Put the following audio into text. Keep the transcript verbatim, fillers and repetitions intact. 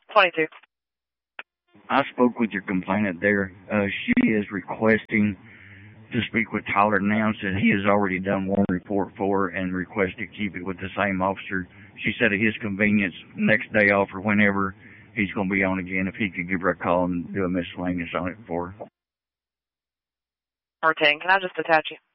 twenty-two. I spoke with your complainant there. Uh, she is requesting to speak with Tyler now, said he has already done one report for her and requested to keep it with the same officer. She said at his convenience, next day off or whenever, he's going to be on again, if he could give her a call and do a miscellaneous on it for her. Or ten. Can I just attach you?